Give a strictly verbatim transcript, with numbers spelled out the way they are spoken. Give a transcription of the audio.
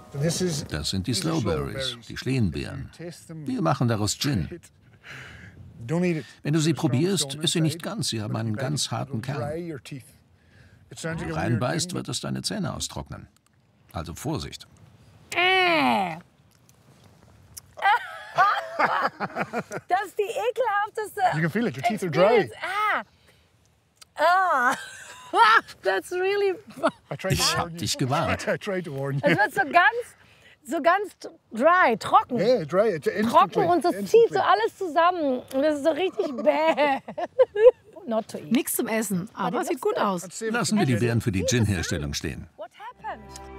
Das sind die Slowberries, die Schleenbeeren. Wir machen daraus Gin. Wenn du sie probierst, ist sie nicht ganz. Sie haben einen ganz harten Kern. Wenn du reinbeißt, wird es deine Zähne austrocknen. Also Vorsicht. Das ist die ekelhafteste... You can feel it, your teeth are dry. Ah. Ah. That's really... Ich hab dich gewarnt. I tried to warn Es you. wird so ganz, so ganz dry, trocken. Yeah, dry. It's instantly. Trocken und es zieht instantly. so alles zusammen. Und das ist so richtig bäh. Not to eat. Nichts zum Essen, aber sieht gut aus. Lassen wir die Beeren für die Gin-Herstellung stehen. What happened?